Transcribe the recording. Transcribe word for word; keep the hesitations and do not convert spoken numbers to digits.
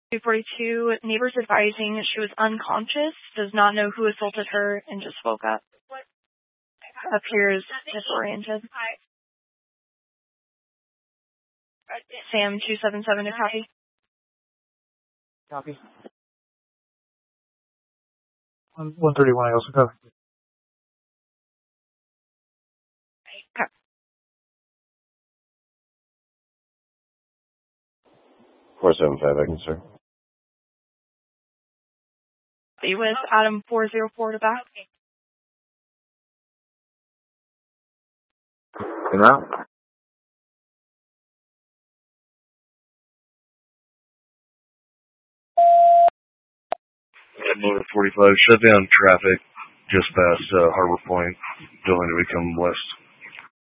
two forty-two, neighbors advising she was unconscious, does not know who assaulted her, and just woke up. Appears disoriented. Sam two seven seven to copy. Copy. one thirty-one, I also copy. Okay. four seven five, I can, sir. Be with Adam four zero four to back. Come out. Motor forty-five, shut down traffic just past uh, Harbor Point, going to become west.